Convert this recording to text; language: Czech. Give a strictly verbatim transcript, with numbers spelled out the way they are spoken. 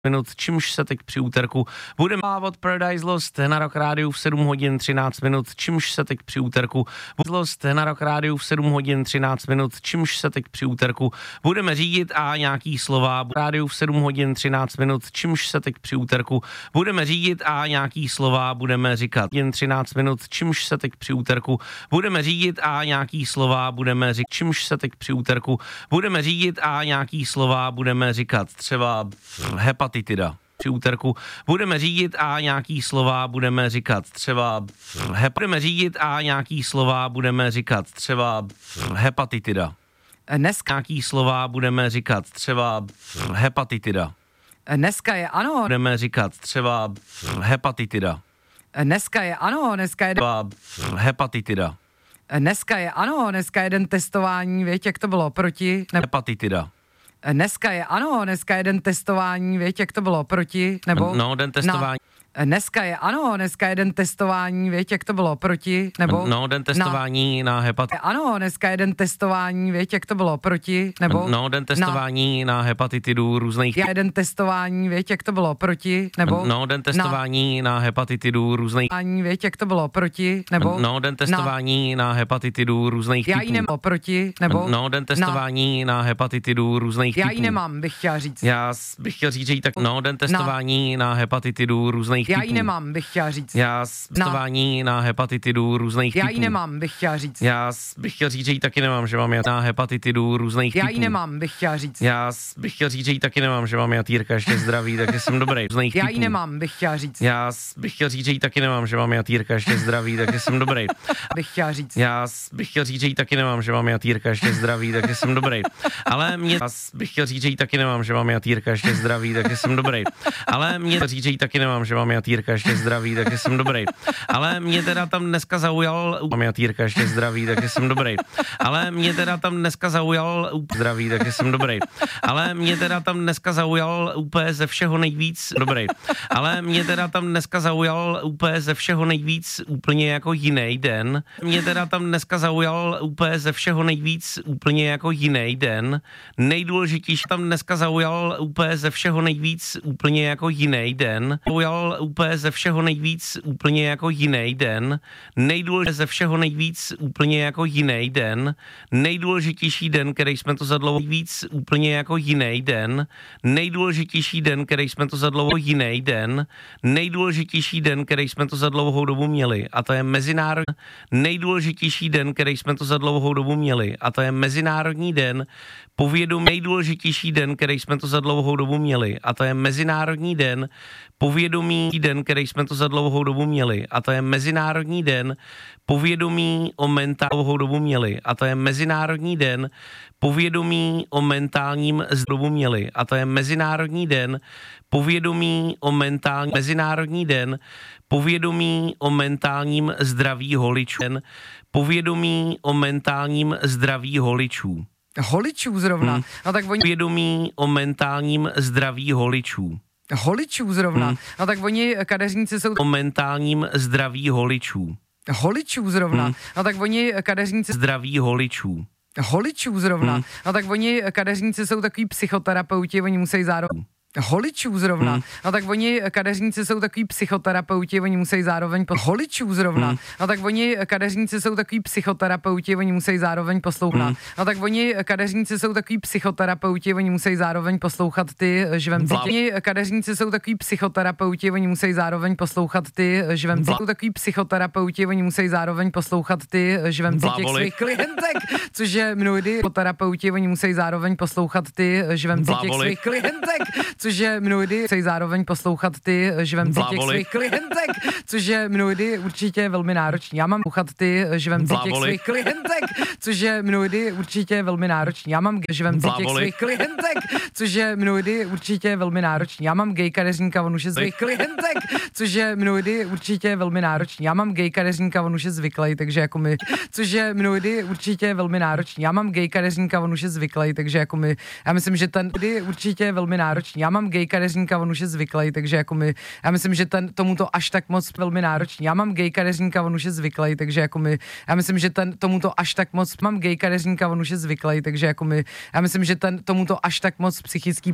minut, čímž se teď při úterku budeme od Paradise Lost na Rock Rádiu v sedm hodin třináct minut, čímž se teď při úterku Lost na Rock Rádiu v sedm hodin třináct minut, čímž se teď při úterku budeme řídit a nějaký slova rádiu v sedm hodin třináct minut, čímž se teď při úterku budeme řídit a nějaký slova budeme říkat. Jen třináct minut, čímž se teď při úterku budeme řídit a nějaký slova budeme říkat. Čímž se teď při úterku budeme řídit a nějaký slova budeme říkat. Třeba hepatitida. Při úterku budeme řídit a nějaký slova budeme říkat. Třeba hep- budeme řídit a nějaký slova budeme říkat. Třeba hepatitida. Dneska Nějaký slova budeme říkat. Třeba hepatitida. Dneska je ano. Budeme říkat třeba hepatitida. Dneska je ano, dneska je Třeba hepatitida. Dneska je ano, dneska je den testování, víte, jak to bylo proti nebo Hepatitida. Dneska je ano, dneska je den testování, víte, jak to bylo proti nebo No, den testování. Na, dneska je ano, dneska je den testování, víte, jak to bylo proti nebo No, den testování na, na hepatitidu. Ano, dneska je den testování, víte, jak to bylo proti nebo No, den testování na, na hepatitidu různých. Já den testování, víte, jak to bylo proti nebo No, den testování na, na hepatitidu různých. Víte, jak to bylo proti nebo No, den testování na, na hepatitidu různých Já typů. ji nemám proti nebo No, den testování na, na hepatitidu různých Já typů. ji nemám, bych chtěla říct. Já bych chtěl říct, že jí tak. No, den testování na, na hepatitidu různých Já typů. ji nemám, bych chtěla říct. Já testování na, na hepatitidu různých Já typů. ji nemám, bych chtěla říct. Já bych chtěl říct, že jí taky nemám, že mám já na hepatitidu různých Já typů. ji nemám, bych chtěla říct. Já bych chtěl říct, že jí taky nemám, že mám jatýrka ještě zdraví, takže jsem dobrý. Různých Já typů. ji nemám, bych chtěla říct. Já bych chtěl říct, že jí taky nemám, že mám jatýrka ještě zdraví, takže jsem dobrý. Bych chtěla říct. Já bych chtěl říct, že jí taky nemám, že mám jatýrka ještě zdraví, takže jsem dobrý. Ale mě já bych chtěl říct, že jí taky nemám, že mám jatýrka ještě zdraví, takže jsem dobrý. Ale mě říct, že jí taky nemám, že mám jatýrka ještě zdraví, takže jsem dobrý. Ale mě teda tam dneska zaujal, mám jatýrka ještě zdraví, takže jsem dobrý. Ale mě teda tam dneska zaujal úplně zdraví, takže jsem dobrý. Ale mě teda tam dneska zaujal úplně ze všeho nejvíc dobrý. Ale mě teda tam dneska zaujal úplně ze všeho nejvíc úplně jako jiný den. Mě teda tam dneska zaujal úplně ze všeho nejvíc úplně jako jiný den. Nejdůležitější tam dneska zaujal úplně ze všeho nejvíc úplně jako jiný den. Zaujal úplně ze všeho nejvíc úplně jako jiný den. Nejdůležitější ze všeho nejvíc úplně jako jiný den. Nejdůležitější den, který jsme to za dlouho víc úplně jako jiný den. Nejdůležitější den, který jsme to za dlouho jiný den. Nejdůležitější den, který jsme to za dlouhou dobu měli. A to je mezinárodní nejdůležitější den, který jsme to za dlouhou dobu měli. A to je mezinárodní den povědomí. Nejdůležitější den, který jsme to za dlouhou dobu měli. A to je mezinárodní den povědomí. Den, který jsme to za dlouhou dobu měli. A to je mezinárodní den povědomí o mentální dlouhou dobu měli. A to je mezinárodní den povědomí o mentálním dobu měli. A to je mezinárodní den povědomí o mentálním mezinárodní den povědomí o mentálním zdraví holičů. Den povědomí o mentálním zdraví holičů. Holičů zrovna. Hmm. No tak oni Povědomí o mentálním zdraví holičů. Holičů zrovna. Hmm. No tak oni kadeřníci jsou O mentálním zdraví holičů. holičů zrovna. Hmm. No tak oni kadeřníci Zdraví holičů. holičů zrovna. Hmm. No tak oni kadeřníci jsou takový psychoterapeuti, oni musí zároveň holičů zrovna. Hmm. No tak oni kadeřníci jsou takový psychoterapeuti, oni musí zároveň po... holičů zrovna. Hmm. No tak oni kadeřníci jsou takový psychoterapeuti, oni musí zároveň poslouchat. Hmm. No tak oni kadeřníci jsou takový psychoterapeuti, oni musí zároveň poslouchat ty žvemci. Vlá- Oni kadeřníci jsou takový psychoterapeuti, oni musí zároveň poslouchat ty žvemci. Vlá- Jsou takový psychoterapeuti, oni musí zároveň poslouchat ty žvemci těch Vlávoli. svých klientek, což je mnohdy psychoterapeuti, oni musí zároveň poslouchat ty žvemci těch Vlávoli. svých klientek, což je mnohdy musí zároveň poslouchat ty žvemci těch Vlávoli. svých klientek, což je mnohdy určitě velmi náročný. Já mám poslouchat ty žvemci těch Vlávoli. svých klientek, což je mnohdy určitě velmi náročný. Já mám žvemci těch Vlávoli. svých klientek, což je mnohdy určitě velmi náročný. Já mám gay kadeřníka, on už je svých klientek, což je mnohdy určitě velmi náročný. Já mám gay kadeřníka, on už je zvyklý, takže jako my, což je mnohdy určitě velmi náročný. Já mám gay kadeřníka, on už je zvyklý, takže jako my, já myslím, že ten kdy určitě velmi náročný. Já mám gay kadeřníka, on už je zvyklý, takže jako my, já myslím, že ten tomuto až tak moc velmi náročný. Já mám gay kadeřníka, on už je zvyklý, takže jako my, já myslím, že ten tomuto až tak moc mám gay kadeřníka, on už je zvyklý, takže jako my, já myslím, že ten tomuto až tak moc psychický